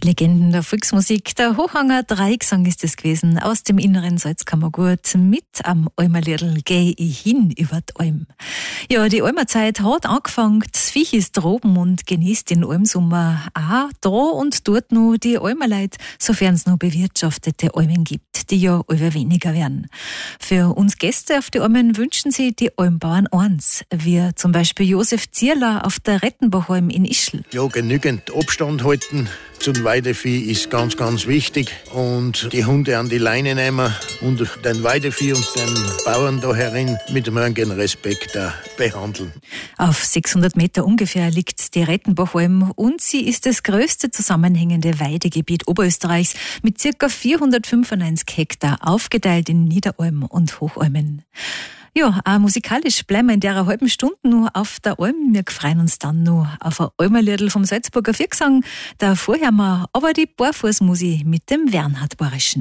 Legenden der Volksmusik. Der Hochhanger Dreigesang ist es gewesen, aus dem inneren Salzkammergut. Mit am Almerliedl geh ich hin über die Alm. Ja, die Almerzeit hat angefangen, das Viech ist droben und genießt den Almsommer auch da und dort noch die Almerleute, sofern es noch bewirtschaftete Almen gibt, die ja immer weniger werden. Für uns Gäste auf die Almen wünschen sie die Almbauern eins, wie zum Beispiel Josef Zierler auf der Rettenbachalm in Ischl. Ja, genügend Abstand halten zum Weidevieh ist ganz, ganz wichtig. Und die Hunde an die Leine nehmen und den Weidevieh und den Bauern da herin mit einem Respekt behandeln. Auf 600 Meter ungefähr liegt die Rettenbachalm und sie ist das größte zusammenhängende Weidegebiet Oberösterreichs mit ca. 495 Hektar, aufgeteilt in Niederalm und Hochalmen. Ja, auch musikalisch bleiben wir in der halben Stunde noch auf der Alm. Wir freuen uns dann noch auf ein Almerliedl vom Salzburger Viergesang. Da vorher mal aber die Barfußmusi mit dem Bernhard Borischen.